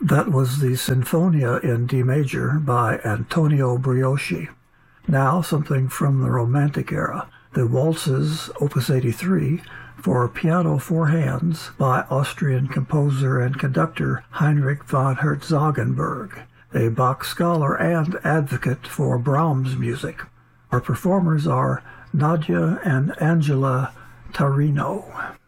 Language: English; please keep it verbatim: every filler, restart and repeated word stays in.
That was the Sinfonia in D major by Antonio Brioschi. Now something from the Romantic era, the Waltzes, Opus eighty-three, for piano four hands by Austrian composer and conductor Heinrich von Herzogenberg, a Bach scholar and advocate for Brahms music. Our performers are Nadia and Angela Tarino.